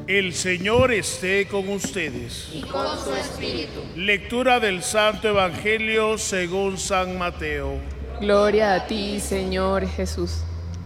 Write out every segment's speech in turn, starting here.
El Señor esté con ustedes. Y con su espíritu. Lectura del Santo Evangelio según San Mateo. Gloria a ti, Señor Jesús.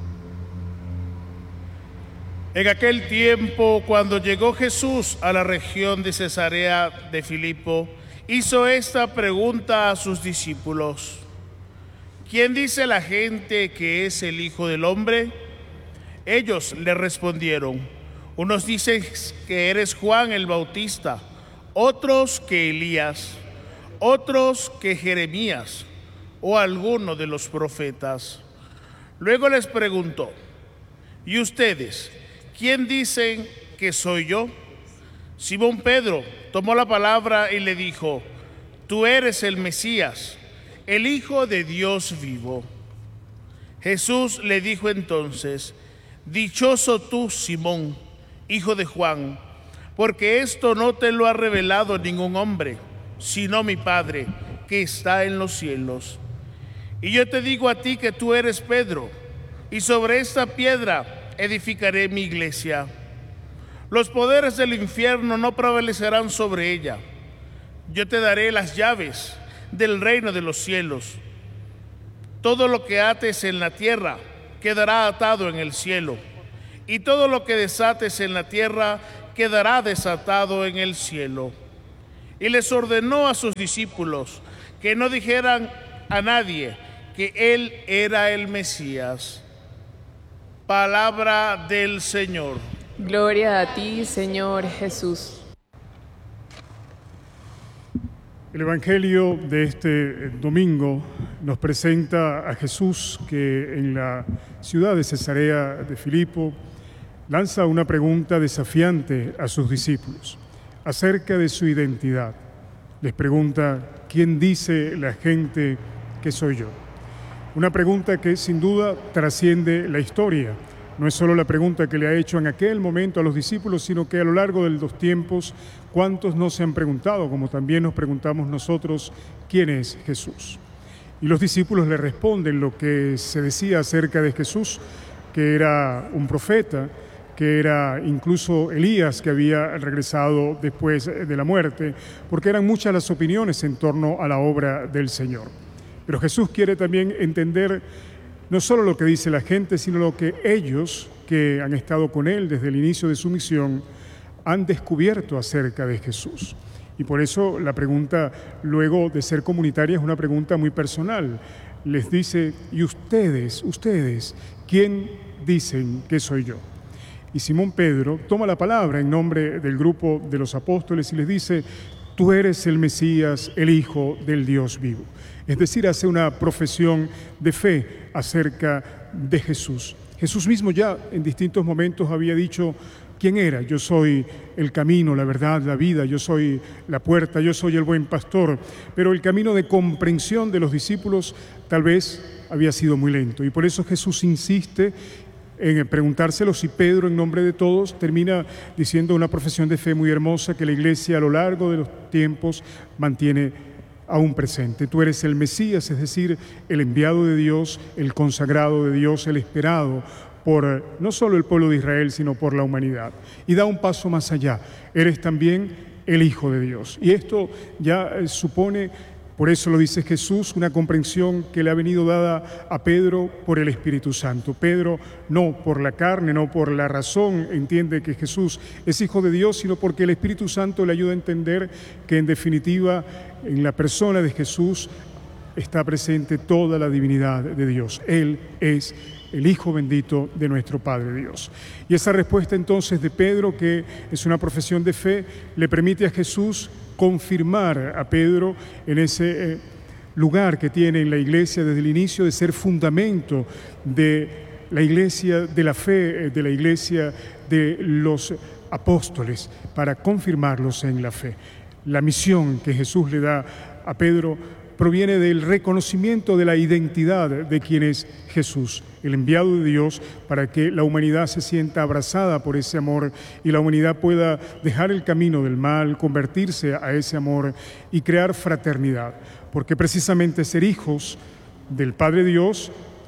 En aquel tiempo, cuando llegó Jesús a la región de Cesarea de Filipo, hizo esta pregunta a sus discípulos: ¿Quién dice la gente que es el Hijo del Hombre? Ellos le respondieron: unos dicen que eres Juan el Bautista, otros que Elías, otros que Jeremías o alguno de los profetas. Luego les preguntó: ¿y ustedes, quién dicen que soy yo? Simón Pedro tomó la palabra y le dijo: tú eres el Mesías, el Hijo de Dios vivo. Jesús le dijo entonces: dichoso tú, Simón, hijo de Juan, porque esto no te lo ha revelado ningún hombre, sino mi Padre que está en los cielos. Y yo te digo a ti que tú eres Pedro, y sobre esta piedra edificaré mi iglesia. Los poderes del infierno no prevalecerán sobre ella. Yo te daré las llaves del reino de los cielos. Todo lo que ates en la tierra quedará atado en el cielo, y todo lo que desates en la tierra quedará desatado en el cielo. Y les ordenó a sus discípulos que no dijeran a nadie que él era el Mesías. Palabra del Señor. Gloria a ti, Señor Jesús. El Evangelio de este domingo nos presenta a Jesús que en la ciudad de Cesarea de Filipo lanza una pregunta desafiante a sus discípulos acerca de su identidad. Les pregunta: ¿quién dice la gente que soy yo? Una pregunta que sin duda trasciende la historia. No es solo la pregunta que le ha hecho en aquel momento a los discípulos, sino que a lo largo de los tiempos, ¿cuántos no se han preguntado, como también nos preguntamos nosotros, quién es Jesús? Y los discípulos le responden lo que se decía acerca de Jesús, que era un profeta, que era incluso Elías, que había regresado después de la muerte, porque eran muchas las opiniones en torno a la obra del Señor. Pero Jesús quiere también entender no solo lo que dice la gente, sino lo que ellos, que han estado con Él desde el inicio de su misión, han descubierto acerca de Jesús. Y por eso la pregunta, luego de ser comunitaria, es una pregunta muy personal. Les dice: ¿y ustedes, quién dicen que soy yo? Y Simón Pedro toma la palabra en nombre del grupo de los apóstoles y les dice: tú eres el Mesías, el Hijo del Dios vivo. Es decir, hace una profesión de fe acerca de Jesús. Jesús mismo ya en distintos momentos había dicho quién era: yo soy el camino, la verdad, la vida, yo soy la puerta, yo soy el buen pastor. Pero el camino de comprensión de los discípulos tal vez había sido muy lento, y por eso Jesús insiste en preguntárselo, y Pedro, en nombre de todos, termina diciendo una profesión de fe muy hermosa que la Iglesia a lo largo de los tiempos mantiene aún presente. Tú eres el Mesías, es decir, el enviado de Dios, el consagrado de Dios, el esperado por no solo el pueblo de Israel, sino por la humanidad. Y da un paso más allá: eres también el Hijo de Dios. Y esto ya supone, por eso lo dice Jesús, una comprensión que le ha venido dada a Pedro por el Espíritu Santo. Pedro, no por la carne, no por la razón, entiende que Jesús es Hijo de Dios, sino porque el Espíritu Santo le ayuda a entender que en definitiva en la persona de Jesús está presente toda la divinidad de Dios. Él es el Hijo bendito de nuestro Padre Dios. Y esa respuesta entonces de Pedro, que es una profesión de fe, le permite a Jesús confirmar a Pedro en ese lugar que tiene en la Iglesia desde el inicio de ser fundamento de la Iglesia de la fe, de la Iglesia de los apóstoles, para confirmarlos en la fe. La misión que Jesús le da a Pedro proviene del reconocimiento de la identidad de quien es Jesús, el enviado de Dios, para que la humanidad se sienta abrazada por ese amor y la humanidad pueda dejar el camino del mal, convertirse a ese amor y crear fraternidad. Porque precisamente ser hijos del Padre Dios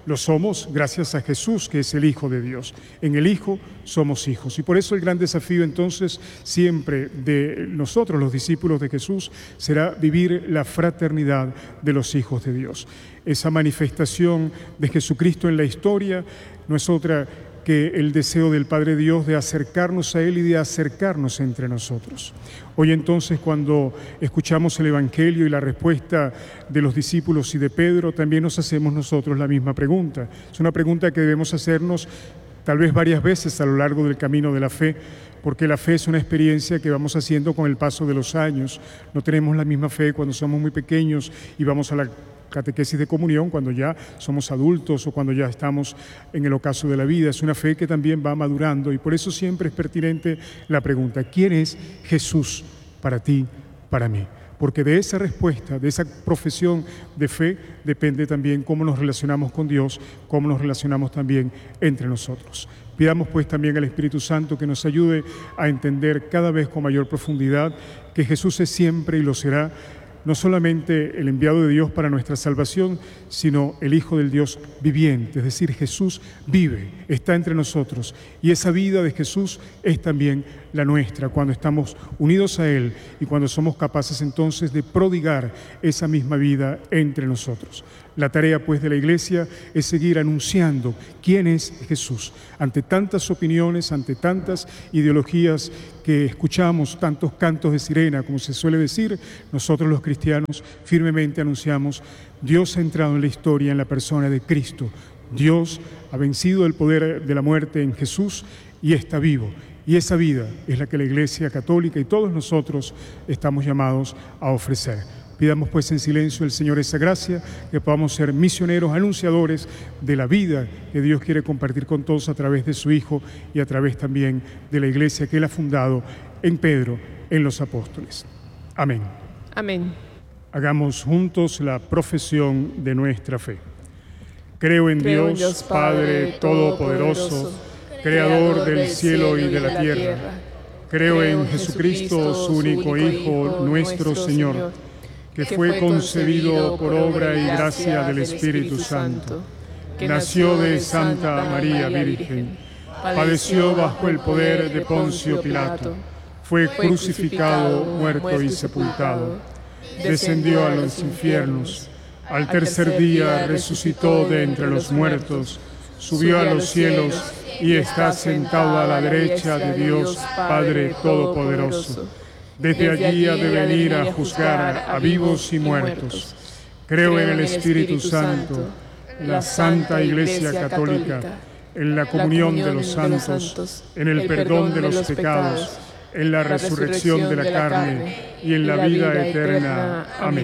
Lo somos gracias a Jesús, que es el Hijo de Dios. En el Hijo somos hijos. Y por eso el gran desafío entonces siempre de nosotros, los discípulos de Jesús, será vivir la fraternidad de los hijos de Dios. Esa manifestación de Jesucristo en la historia no es otra que el deseo del Padre Dios de acercarnos a Él y de acercarnos entre nosotros. Hoy entonces, cuando escuchamos el Evangelio y la respuesta de los discípulos y de Pedro, también nos hacemos nosotros la misma pregunta. Es una pregunta que debemos hacernos tal vez varias veces a lo largo del camino de la fe, porque la fe es una experiencia que vamos haciendo con el paso de los años. No tenemos la misma fe cuando somos muy pequeños y vamos a la catequesis de comunión cuando ya somos adultos o cuando ya estamos en el ocaso de la vida. Es una fe que también va madurando y por eso siempre es pertinente la pregunta: ¿quién es Jesús para ti, para mí? Porque de esa respuesta, de esa profesión de fe, depende también cómo nos relacionamos con Dios, cómo nos relacionamos también entre nosotros. Pidamos pues también al Espíritu Santo que nos ayude a entender cada vez con mayor profundidad que Jesús es siempre y lo será, no solamente el enviado de Dios para nuestra salvación, sino el Hijo del Dios viviente, es decir, Jesús vive, está entre nosotros, y esa vida de Jesús es también la nuestra, cuando estamos unidos a Él y cuando somos capaces entonces de prodigar esa misma vida entre nosotros. La tarea pues de la Iglesia es seguir anunciando quién es Jesús. Ante tantas opiniones, ante tantas ideologías que escuchamos, tantos cantos de sirena, como se suele decir, nosotros los cristianos firmemente anunciamos: Dios ha entrado en la historia en la persona de Cristo. Dios ha vencido el poder de la muerte en Jesús y está vivo. Y esa vida es la que la Iglesia Católica y todos nosotros estamos llamados a ofrecer. Pidamos pues en silencio al Señor esa gracia, que podamos ser misioneros, anunciadores de la vida que Dios quiere compartir con todos a través de su Hijo y a través también de la Iglesia que Él ha fundado en Pedro, en los apóstoles. Amén. Amén. Hagamos juntos la profesión de nuestra fe. Creo en Dios, Padre Todopoderoso, Creador del cielo y de la tierra. Creo en Jesucristo, su único Hijo, nuestro Señor, que fue concebido por obra y gracia del Espíritu Santo, que nació de Santa María Virgen, padeció bajo el poder de Poncio Pilato, fue crucificado, muerto y sepultado, descendió a los infiernos, al tercer día resucitó de entre los muertos, subió a los cielos y está sentado a la derecha de Dios Padre Todopoderoso. Desde allí ha de venir a juzgar a vivos y muertos. Creo en el Espíritu Santo, la Santa Iglesia Católica, en la comunión de los santos, en el perdón de los pecados, en la resurrección de la carne y en la vida eterna. Amén.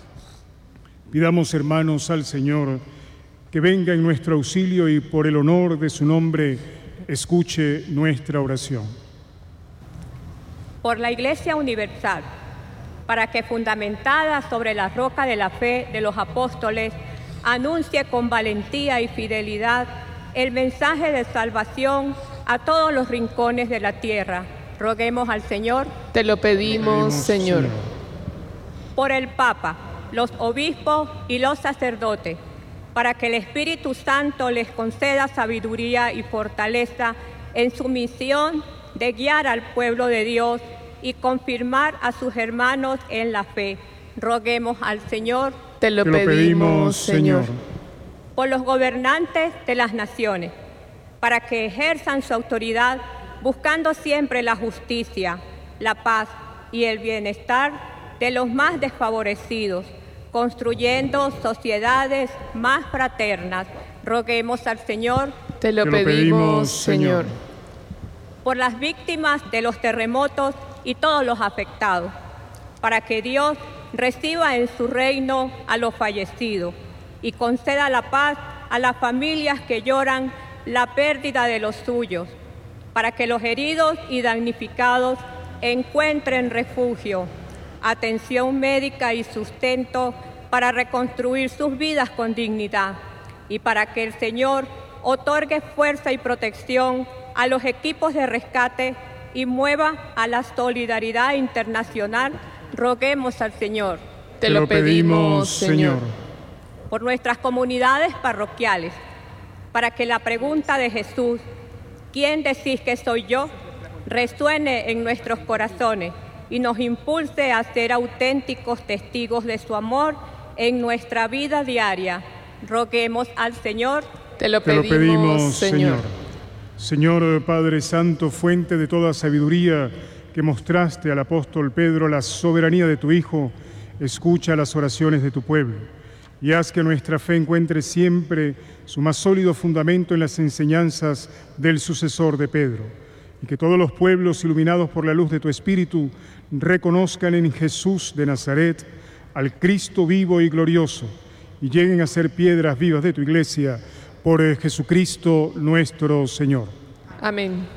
Pidamos, hermanos, al Señor que venga en nuestro auxilio y por el honor de su nombre escuche nuestra oración. Por la Iglesia Universal, para que fundamentada sobre la roca de la fe de los apóstoles, anuncie con valentía y fidelidad el mensaje de salvación a todos los rincones de la tierra. Roguemos al Señor. Te lo pedimos, Señor. Por el Papa, los obispos y los sacerdotes, para que el Espíritu Santo les conceda sabiduría y fortaleza en su misión de guiar al pueblo de Dios y confirmar a sus hermanos en la fe. Roguemos al Señor. Te lo pedimos, Señor. Por los gobernantes de las naciones, para que ejerzan su autoridad buscando siempre la justicia, la paz y el bienestar de los más desfavorecidos, construyendo sociedades más fraternas. Roguemos al Señor. Te lo pedimos, Señor. Por las víctimas de los terremotos y todos los afectados, para que Dios reciba en su reino a los fallecidos y conceda la paz a las familias que lloran la pérdida de los suyos, para que los heridos y damnificados encuentren refugio, atención médica y sustento para reconstruir sus vidas con dignidad, y para que el Señor otorgue fuerza y protección a los equipos de rescate y mueva a la solidaridad internacional. Roguemos al Señor. Te lo pedimos, Señor. Por nuestras comunidades parroquiales, para que la pregunta de Jesús, ¿quién decís que soy yo?, resuene en nuestros corazones y nos impulse a ser auténticos testigos de su amor en nuestra vida diaria. Roguemos al Señor. Te lo pedimos, Señor. Señor Padre Santo, fuente de toda sabiduría, que mostraste al apóstol Pedro la soberanía de tu Hijo, escucha las oraciones de tu pueblo y haz que nuestra fe encuentre siempre su más sólido fundamento en las enseñanzas del sucesor de Pedro, y que todos los pueblos, iluminados por la luz de tu Espíritu, reconozcan en Jesús de Nazaret al Cristo vivo y glorioso, y lleguen a ser piedras vivas de tu Iglesia, por Jesucristo nuestro Señor. Amén.